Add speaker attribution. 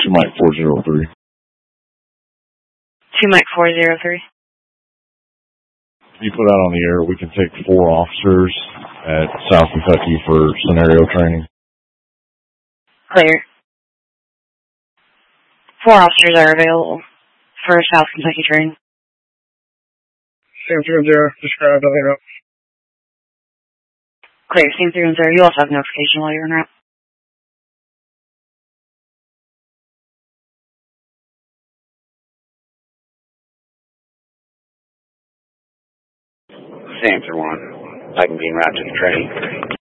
Speaker 1: Mike 403.
Speaker 2: 2 Mike 403.
Speaker 1: You put out on the air, we can take 4 officers at South Kentucky for scenario training.
Speaker 2: Clear. 4 officers are available for South Kentucky training.
Speaker 3: Same 310, described, I'll hang up.
Speaker 2: Clear, same 310. You also have notification while you're en route.
Speaker 4: Sam 1, I can be en route to the training.